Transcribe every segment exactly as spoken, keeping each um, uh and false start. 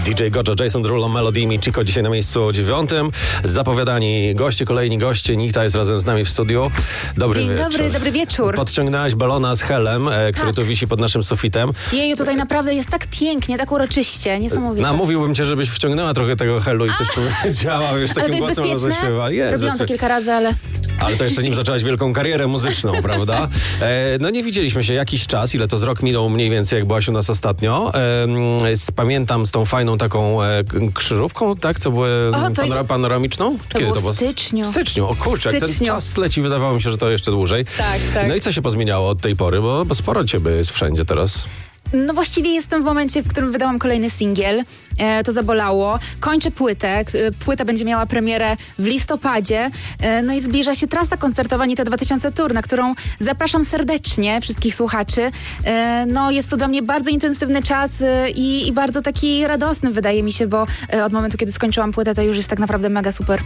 D J Gojo, Jason Derulo, Melody i Chico dzisiaj na miejscu dziewiątym. Zapowiadani goście, kolejni goście. Nita jest razem z nami w studiu. Dobry Dzień wieczór. dobry, dobry wieczór. Podciągnęłaś balona z helem, e, który Tak. tu wisi pod naszym sufitem. Jeju, tutaj naprawdę jest tak pięknie, tak uroczyście, niesamowite. Namówiłbym cię, żebyś wciągnęła trochę tego helu i coś powiedziała. Już Ale takim to jest głosem bezpieczne? roześpiewa. Jest Robiłam to bezpie- kilka razy, ale... Ale to jeszcze nim zaczęłaś wielką karierę muzyczną, prawda? E, no nie widzieliśmy się jakiś czas, ile to z rok minął mniej więcej, jak byłaś u nas ostatnio. E, z, pamiętam z tą fajną taką e, k- krzyżówką, tak? Co były O, to panora- i- panoramiczną? To było w styczniu. W styczniu, o kurczę, jak ten styczniu. czas leci, wydawało mi się, że to jeszcze dłużej. Tak, tak. No i co się pozmieniało od tej pory, bo, bo sporo ciebie jest wszędzie teraz. No właściwie jestem w momencie, w którym wydałam kolejny singiel. E, to zabolało. Kończę płytę. K- Płyta będzie miała premierę w listopadzie. E, no i zbliża się trasa koncertowa Nita dwa tysiące Tour, na którą zapraszam serdecznie wszystkich słuchaczy. E, no jest to dla mnie bardzo intensywny czas e, i, i bardzo taki radosny, wydaje mi się, bo e, od momentu, kiedy skończyłam płytę, to już jest tak naprawdę mega super.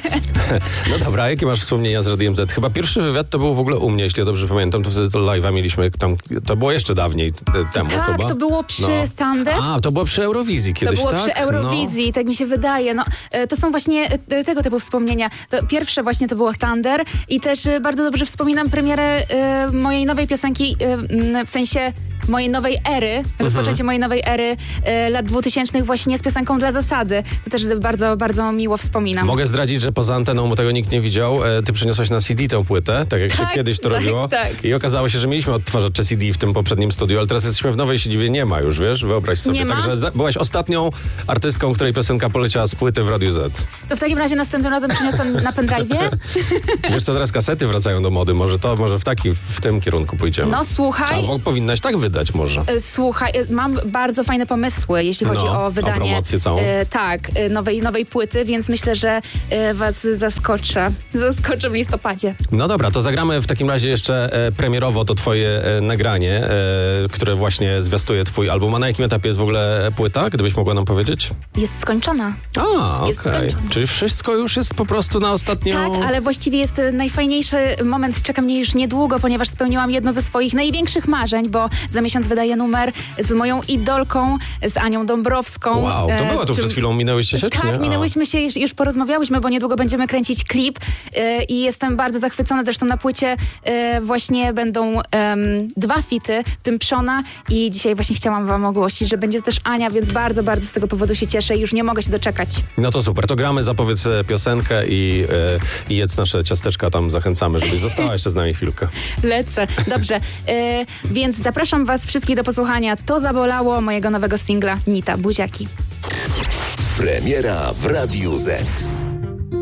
No dobra, a jakie masz wspomnienia z Radiem Z? Chyba pierwszy wywiad to był w ogóle u mnie, jeśli ja dobrze pamiętam, to wtedy to live'a mieliśmy tam, to było jeszcze dawniej t- temu Tak, chyba. to było przy Thunder. A, to było przy Eurowizji To kiedyś, było tak? przy Eurowizji, No. tak mi się wydaje. No, e, to są właśnie e, tego typu wspomnienia. To pierwsze właśnie to było Thunder i też e, bardzo dobrze wspominam premierę e, mojej nowej piosenki, e, m, w sensie mojej nowej ery, Mhm. rozpoczęcie mojej nowej ery e, lat dwutysięcznych właśnie z piosenką Dla Zasady. To też bardzo, bardzo miło wspominam. Mogę zdradzić, że poza anteną, bo tego nikt nie widział, e, ty przyniosłaś na C D tę płytę, tak jak się Tak, kiedyś to tak, robiło. tak. I okazało się, że mieliśmy odtwarzacze C D w tym poprzednim studiu, ale teraz jesteśmy w nowej siedzibie, nie ma już, wiesz, wyobraź sobie. Nie ma? Także za, byłaś ostatnią artystką, której piosenka poleciała z płyty w Radiu Z. To w takim razie następnym razem przyniosłam na pendrive'ie. Wiesz co, teraz kasety wracają do mody, może to, może w taki, w tym kierunku pójdziemy. No słuchaj, Albo powinnaś tak wydać może. E, Słuchaj, e, mam bardzo fajne pomysły, jeśli chodzi No, o o wydanie promocję całą. e, tak, e, nowej, nowej płyty, więc myślę, że e, was zaskoczę. Zaskoczę w listopadzie. No dobra, to zagramy w takim razie jeszcze e, premierowo to twoje e, nagranie, e, które właśnie zwiastuje twój album. A na jakim etapie jest w ogóle płyta, gdybyś mogła nam powiedzieć? Jest skończona. A, Jest okej. skończona. Czyli wszystko już jest po prostu na ostatnią... Tak, ale właściwie jest e, najfajniejszy moment, czeka mnie już niedługo, ponieważ spełniłam jedno ze swoich największych marzeń, bo za miesiąc wydaję numer z moją idolką, z Anią Dąbrowską. Wow, to E, było tu czy- przed chwilą, minęłyście się, czy nie? Tak, A. minęłyśmy się, już, już porozmawiałyśmy, bo niedługo będziemy kręcić klip e, i jestem bardzo zachwycona. Zresztą na płycie e, właśnie będą em, dwa fity, w tym Przona i dzisiaj właśnie chciałam wam ogłosić, że będzie też Ania, więc bardzo, bardzo z tego powodu się cieszę i już nie mogę się doczekać. No to super, to gramy, zapowiedz e, piosenkę i, e, i jedz nasze ciasteczka, tam zachęcamy, żebyś została jeszcze z nami chwilkę. Lecę. Dobrze. E, więc zapraszam was wszystkich do posłuchania To zabolało mojego nowego singla Nita, Buziaki. Premiera w Radiu Z.